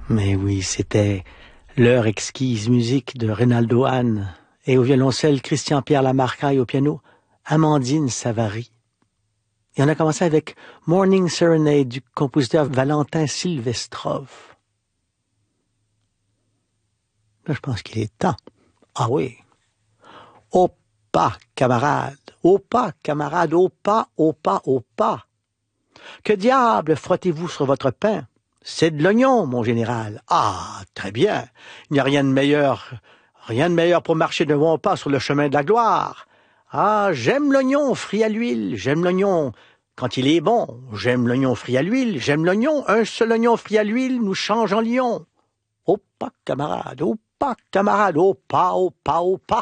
Mais oui, c'était l'heure exquise musique de Reynaldo Hahn et au violoncelle Christian-Pierre Lamarca et au piano Amandine Savary. Et on a commencé avec Morning Serenade du compositeur Valentin Silvestrov. Là, je pense qu'il est temps. Ah oui. Au pas, camarade. Au pas, camarade. Au pas, au pas, au pas. Que diable frottez-vous sur votre pain? C'est de l'oignon, mon général. Ah, très bien. Il n'y a rien de meilleur pour marcher de bon pas sur le chemin de la gloire. Ah, j'aime l'oignon frit à l'huile, j'aime l'oignon quand il est bon. J'aime l'oignon frit à l'huile, j'aime l'oignon. Un seul oignon frit à l'huile nous change en lion. Au pas, camarade, au pas, camarade, au pas, au pas, au pas.